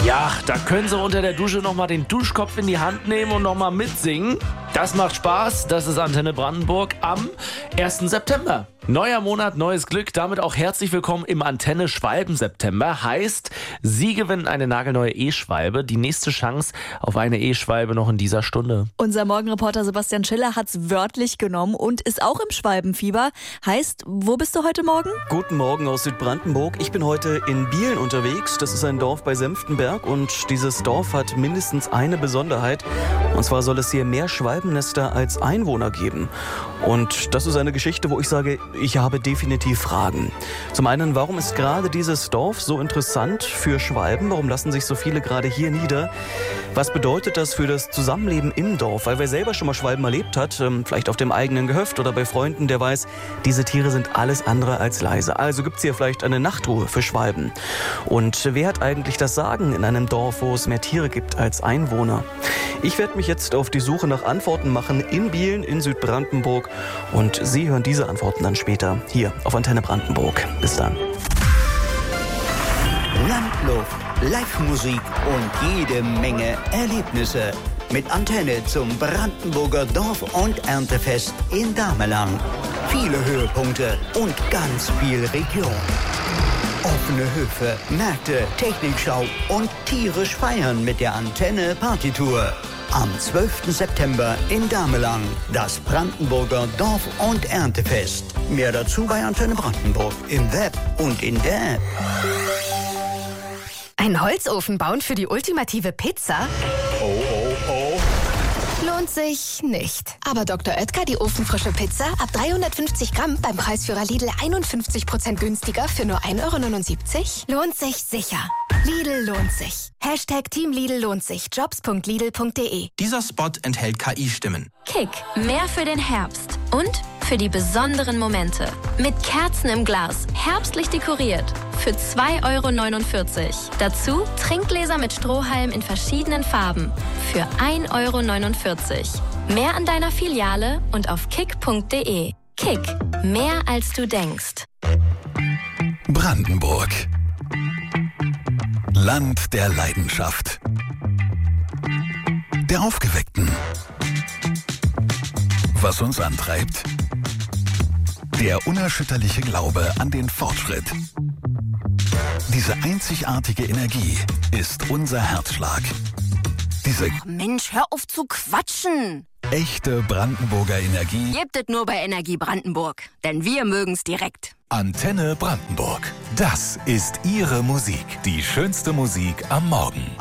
Ja, da können Sie unter der Dusche nochmal den Duschkopf in die Hand nehmen und nochmal mitsingen. Das macht Spaß. Das ist Antenne Brandenburg am 1. September. Neuer Monat, neues Glück. Damit auch herzlich willkommen im Antenne Schwalben-September. Heißt, Sie gewinnen eine nagelneue E-Schwalbe. Die nächste Chance auf eine E-Schwalbe noch in dieser Stunde. Unser Morgenreporter Sebastian Schiller hat's wörtlich genommen und ist auch im Schwalbenfieber. Heißt, wo bist du heute Morgen? Guten Morgen aus Südbrandenburg. Ich bin heute in Bielen unterwegs. Das ist ein Dorf bei Senftenberg und dieses Dorf hat mindestens eine Besonderheit. Und zwar soll es hier mehr Schwalbennester als Einwohner geben. Und das ist eine Geschichte, wo ich sage, ich habe definitiv Fragen. Zum einen, warum ist gerade dieses Dorf so interessant für Schwalben? Warum lassen sich so viele gerade hier nieder? Was bedeutet das für das Zusammenleben im Dorf? Weil wer selber schon mal Schwalben erlebt hat, vielleicht auf dem eigenen Gehöft oder bei Freunden, der weiß, diese Tiere sind alles andere als leise. Also gibt es hier vielleicht eine Nachtruhe für Schwalben. Und wer hat eigentlich das Sagen in einem Dorf, wo es mehr Tiere gibt als Einwohner? Ich werde mich jetzt auf die Suche nach Antworten machen in Bielen, in Südbrandenburg. Und Sie hören diese Antworten dann später hier auf Antenne Brandenburg. Bis dann. Landluft, Live-Musik und jede Menge Erlebnisse. Mit Antenne zum Brandenburger Dorf- und Erntefest in Damelang. Viele Höhepunkte und ganz viel Region. Offene Höfe, Märkte, Technikschau und tierisch feiern mit der Antenne Partytour. Am 12. September in Damelang, das Brandenburger Dorf- und Erntefest. Mehr dazu bei Antenne Brandenburg im Web und in der App. Ein Holzofen bauen für die ultimative Pizza? Lohnt sich nicht. Aber Dr. Oetker, die ofenfrische Pizza, ab 350 Gramm beim Preisführer Lidl 51% günstiger für nur 1,79 €? Lohnt sich sicher. Lidl lohnt sich. Hashtag Team Lidl lohnt sich. Jobs.lidl.de. Dieser Spot enthält KI-Stimmen. Kick, mehr für den Herbst und für die besonderen Momente. Mit Kerzen im Glas, herbstlich dekoriert. Für 2,49 €. Dazu Trinkgläser mit Strohhalm in verschiedenen Farben. Für 1,49 €. Mehr an deiner Filiale und auf kick.de. Kick, mehr als du denkst. Brandenburg. Land der Leidenschaft. Der Aufgeweckten. Was uns antreibt? Der unerschütterliche Glaube an den Fortschritt. Diese einzigartige Energie ist unser Herzschlag. Diese Mensch, hör auf zu quatschen. echte Brandenburger Energie. Gebt es nur bei Energie Brandenburg, denn wir mögen's direkt. Antenne Brandenburg. Das ist Ihre Musik. Die schönste Musik am Morgen.